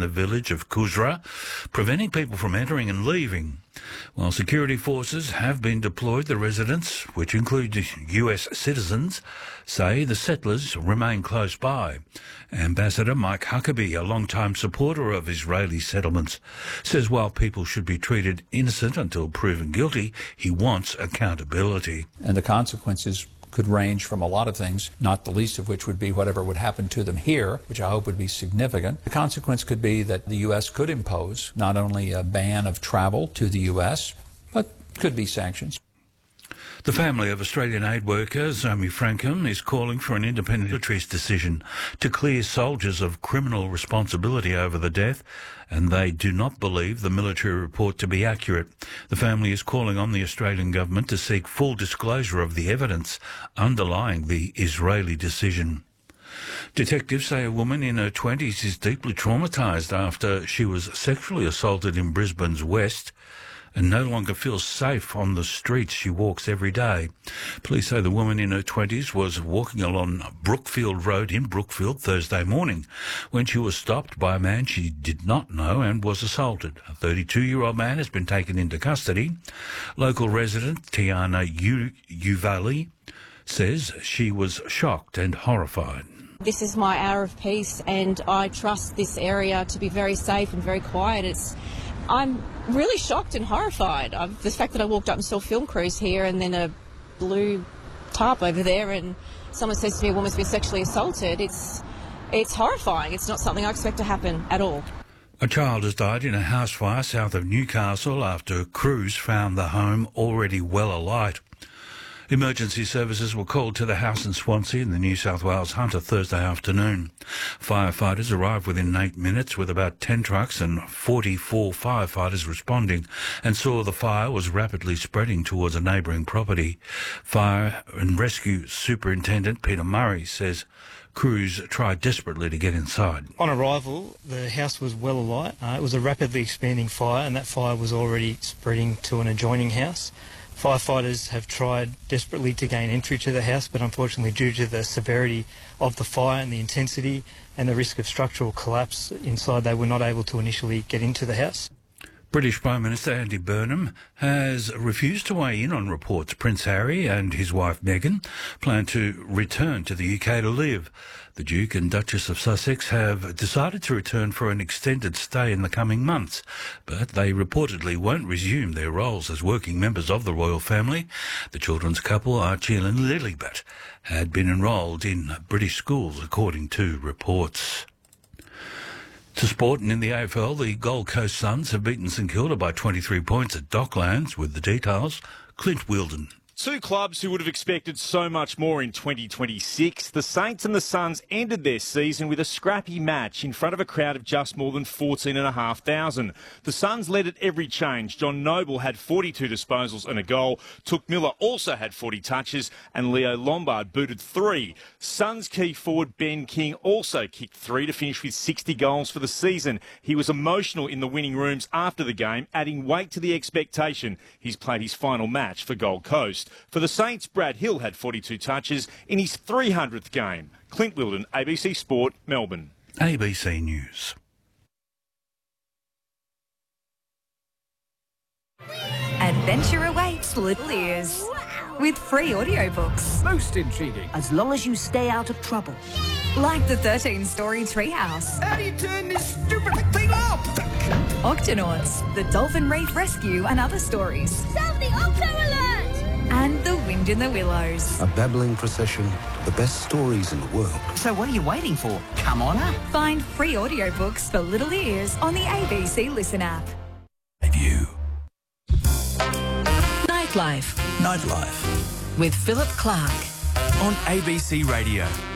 the village of Kuzra, preventing people from entering and leaving. While security forces have been deployed, the residents, which include US citizens, say the settlers remain close by. Ambassador Mike Huckabee, a long-time supporter of Israeli settlements, says while people should be treated innocent until proven guilty, he wants accountability. And the consequences could range from a lot of things, not the least of which would be whatever would happen to them here, which I hope would be significant. The consequence could be that the U.S. could impose not only a ban of travel to the U.S., but could be sanctions. The family of Australian aid worker Zomi Frankham is calling for an independent military's decision to clear soldiers of criminal responsibility over the death, and they do not believe the military report to be accurate. The family is calling on the Australian government to seek full disclosure of the evidence underlying the Israeli decision. Detectives say a woman in her 20s is deeply traumatised after she was sexually assaulted in Brisbane's West and no longer feels safe on the streets she walks every day. Police say the woman in her 20s was walking along Brookfield Road in Brookfield Thursday morning when she was stopped by a man she did not know and was assaulted. A 32-year-old man has been taken into custody. Local resident Tiana Uvali says she was shocked and horrified. This is my hour of peace, and I trust this area to be very safe and very quiet. I'm really shocked and horrified. The fact that I walked up and saw film crews here and then a blue tarp over there and someone says to me a woman's been sexually assaulted, it's horrifying. It's not something I expect to happen at all. A child has died in a house fire south of Newcastle after crews found the home already well alight. Emergency services were called to the house in Swansea in the New South Wales Hunter Thursday afternoon. Firefighters arrived within 8 minutes with about 10 trucks and 44 firefighters responding and saw the fire was rapidly spreading towards a neighbouring property. Fire and Rescue Superintendent Peter Murray says crews tried desperately to get inside. On arrival, the house was well alight. It was a rapidly expanding fire, and that fire was already spreading to an adjoining house. Firefighters have tried desperately to gain entry to the house, but unfortunately due to the severity of the fire and the intensity and the risk of structural collapse inside, they were not able to initially get into the house. British Prime Minister Andy Burnham has refused to weigh in on reports Prince Harry and his wife Meghan plan to return to the UK to live. The Duke and Duchess of Sussex have decided to return for an extended stay in the coming months, but they reportedly won't resume their roles as working members of the royal family. The children's couple, Archie and Lilibet, had been enrolled in British schools, according to reports. To sport, and in the AFL, the Gold Coast Suns have beaten St Kilda by 23 points at Docklands. With the details, Clint Wheeldon. Two clubs who would have expected so much more in 2026. The Saints and the Suns ended their season with a scrappy match in front of a crowd of just more than 14,500. The Suns led at every change. John Noble had 42 disposals and a goal. Took Miller also had 40 touches, and Leo Lombard booted 3. Suns key forward Ben King also kicked 3 to finish with 60 goals for the season. He was emotional in the winning rooms after the game, adding weight to the expectation. He's played his final match for Gold Coast. For the Saints, Brad Hill had 42 touches in his 300th game. Clint Wheeldon, ABC Sport, Melbourne. ABC News. Adventure awaits Little Ears with free audiobooks. Most intriguing. As long as you stay out of trouble. Like the 13-story Treehouse. How do you turn this stupid thing off? Octonauts, the Dolphin Reef Rescue and other stories. Sound the Octo Alert! And The Wind in the Willows. A babbling procession of the best stories in the world. So what are you waiting for? Come on up. Find free audiobooks for Little Ears on the ABC Listen app. Review. Nightlife. Nightlife. With Philip Clark. On ABC Radio.